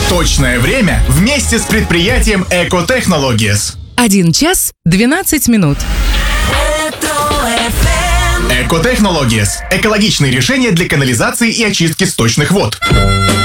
Точное время вместе с предприятием Eco Technologies. 1 час 12 минут. Eco Technologies – экологичные решения для канализации и очистки сточных вод.